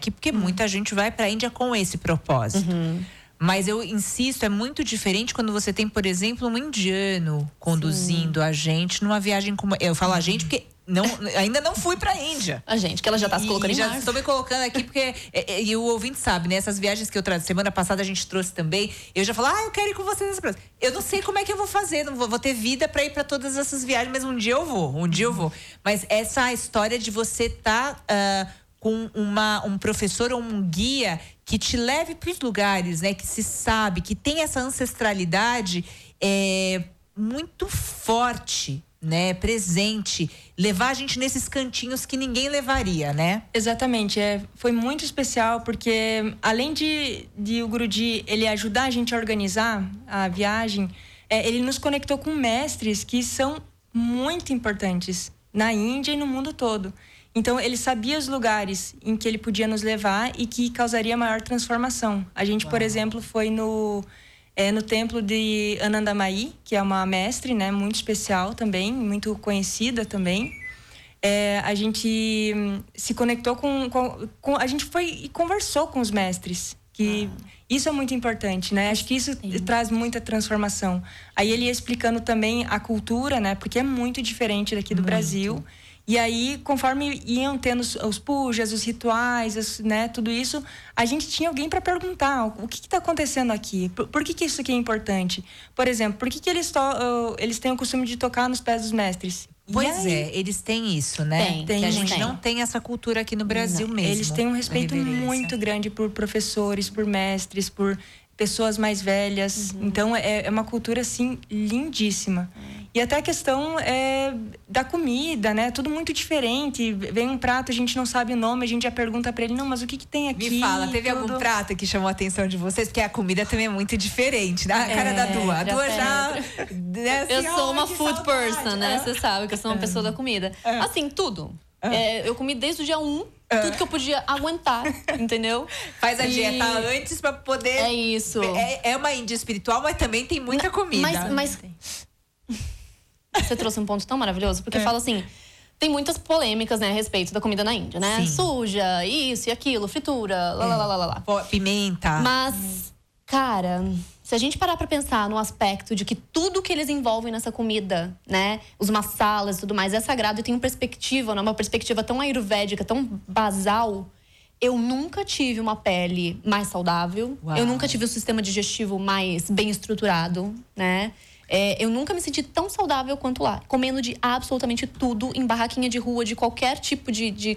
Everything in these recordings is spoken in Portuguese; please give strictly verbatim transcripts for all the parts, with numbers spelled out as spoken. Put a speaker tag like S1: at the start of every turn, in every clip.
S1: aqui, porque uhum. muita gente vai para a Índia com esse propósito. Uhum. Mas eu insisto, é muito diferente quando você tem, por exemplo, um indiano conduzindo Sim. a gente numa viagem como... Eu falo a gente porque não, ainda não fui pra Índia.
S2: A gente, que ela já tá se colocando
S1: e
S2: em
S1: já
S2: março.
S1: estou me colocando aqui porque... E, e o ouvinte sabe, né? Essas viagens que eu trouxe, semana passada a gente trouxe também. Eu já falo, ah, eu quero ir com vocês nessa próxima. Eu não sei como é que eu vou fazer. Não vou, vou ter vida pra ir pra todas essas viagens, mas um dia eu vou. Um dia eu vou. Mas essa história de você tá... Uh, com uma, um professor ou um guia que te leve para os lugares, né? Que se sabe, que tem essa ancestralidade é, muito forte, né? Presente. Levar a gente nesses cantinhos que ninguém levaria, né?
S3: Exatamente. É, foi muito especial porque, além de, de o Guruji ele ajudar a gente a organizar a viagem, é, ele nos conectou com mestres que são muito importantes na Índia e no mundo todo. Então, ele sabia os lugares em que ele podia nos levar e que causaria maior transformação. A gente, Uau. por exemplo, foi no, é, no templo de Anandamayi, que é uma mestre, né, muito especial também, muito conhecida também. É, a gente se conectou com, com, com... A gente foi e conversou com os mestres. Que ah. Isso é muito importante, né? Acho que isso Sim. traz muita transformação. Aí ele ia explicando também a cultura, né? Porque é muito diferente daqui do muito. Brasil. E aí, conforme iam tendo os, os pujas, os rituais, os, né, tudo isso, a gente tinha alguém para perguntar o que está acontecendo aqui, por, por que, que isso aqui é importante? Por exemplo, por que, que eles, to, uh, eles têm o costume de tocar nos pés dos mestres?
S1: Pois é, eles têm isso, né?
S2: Tem,
S1: tem, que a gente
S2: tem.
S1: não tem essa cultura aqui no Brasil
S3: não.
S1: mesmo.
S3: Eles têm um respeito muito grande por professores, por mestres, por pessoas mais velhas. Uhum. Então, é, é uma cultura, assim, lindíssima. Uhum. E até a questão é, da comida, né? Tudo muito diferente. Vem um prato, a gente não sabe o nome, a gente já pergunta pra ele, não, mas o que que tem aqui?
S1: Me fala, teve
S3: tudo...
S1: algum prato que chamou a atenção de vocês? Porque a comida também é muito diferente, né? A cara é, da Dua. A Dua já...
S2: já eu sou uma food saudade. person, né? Você é. sabe que eu sou uma é. pessoa da comida. É. Assim, tudo. É. É, eu comi desde o dia um. Tudo que eu podia aguentar, entendeu?
S1: Faz a
S2: e...
S1: dieta antes pra poder...
S2: É isso.
S1: É, é uma índia espiritual, mas também tem muita
S2: Na,
S1: comida.
S2: Mas... mas... Você trouxe um ponto tão maravilhoso, porque é. fala assim... Tem muitas polêmicas, né, a respeito da comida na Índia, né? Sim. Suja, isso e aquilo, fritura, lá, é. lá, lá, lá, lá.
S1: Pimenta.
S2: Mas, cara... Se a gente parar pra pensar no aspecto de que tudo que eles envolvem nessa comida, né? Os masalas e tudo mais, é sagrado e tem uma perspectiva, né? Uma perspectiva tão ayurvédica, tão basal. Eu nunca tive uma pele mais saudável. Uau. Eu nunca tive um sistema digestivo mais bem estruturado, né? É, eu nunca me senti tão saudável quanto lá. Comendo de absolutamente tudo em barraquinha de rua, de qualquer tipo de... de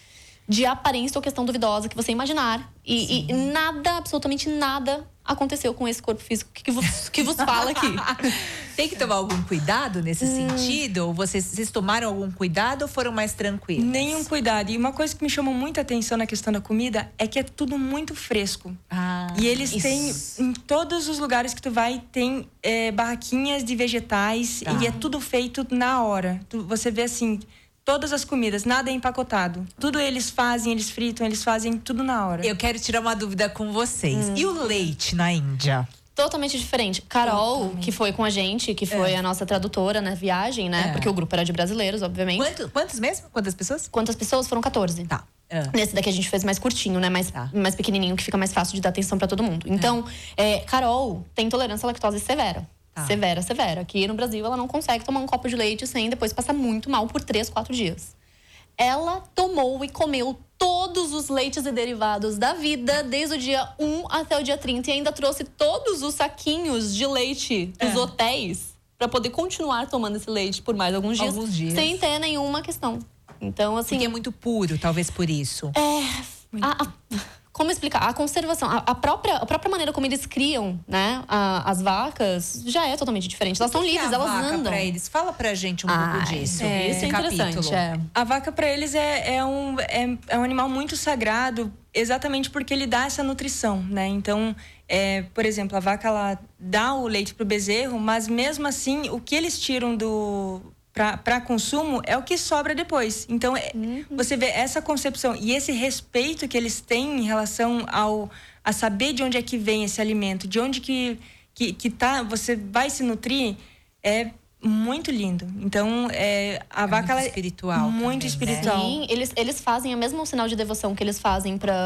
S2: de aparência ou questão duvidosa que você imaginar. E, e nada, absolutamente nada aconteceu com esse corpo físico que vos, que vos fala aqui.
S1: Tem que tomar algum cuidado nesse hum. sentido? Ou vocês, vocês tomaram algum cuidado ou foram mais tranquilos?
S3: Nenhum cuidado. E uma coisa que me chamou muita atenção na questão da comida é que é tudo muito fresco.
S1: Ah,
S3: e eles
S1: isso.
S3: têm, em todos os lugares que tu vai, tem é, barraquinhas de vegetais. Tá. E é tudo feito na hora. Tu, você vê assim... Todas as comidas, nada é empacotado. Tudo eles fazem, eles fritam, eles fazem tudo na hora.
S1: Eu quero tirar uma dúvida com vocês. Hum. E o leite na Índia?
S2: Totalmente diferente. Carol, Totalmente. que foi com a gente, que foi é. a nossa tradutora na viagem, né? É. Porque o grupo era de brasileiros, obviamente.
S1: Quanto, quantos mesmo? Quantas pessoas?
S2: Quantas pessoas? Foram quatorze.
S1: Tá. É.
S2: Nesse daqui a gente fez mais curtinho, né? Mais, tá. mais pequenininho, que fica mais fácil de dar atenção pra todo mundo. Então, é. É, Carol tem intolerância à lactose severa. Tá. Severa, severa. Aqui no Brasil, ela não consegue tomar um copo de leite sem depois passar muito mal por três, quatro dias. Ela tomou e comeu todos os leites e derivados da vida, desde o dia um até o dia trinta. E ainda trouxe todos os saquinhos de leite dos é. hotéis para poder continuar tomando esse leite por mais alguns dias,
S1: alguns dias.
S2: Sem ter nenhuma questão. Então, assim...
S1: Porque é muito puro, talvez por isso.
S2: É... A, a, como explicar? A conservação, a, a, própria, a própria maneira como eles criam, né, a, as vacas, já é totalmente diferente. Elas são livres,
S1: é a
S2: elas
S1: vaca
S2: andam.
S1: Pra eles? Fala pra gente um
S2: ah,
S1: pouco disso.
S2: É, isso é interessante. É.
S3: A vaca pra eles é, é, um, é, é um animal muito sagrado, exatamente porque ele dá essa nutrição, né? Então, é, por exemplo, a vaca ela dá o leite pro bezerro, mas mesmo assim, o que eles tiram do... para consumo é o que sobra depois. Então, uhum. você vê essa concepção e esse respeito que eles têm em relação ao a saber de onde é que vem esse alimento, de onde que, que, que tá, você vai se nutrir, é muito lindo. Então, é, a
S1: é
S3: vaca...
S1: Muito espiritual.
S3: Muito
S1: também,
S3: espiritual.
S2: Sim, eles, eles fazem o mesmo sinal de devoção que eles fazem para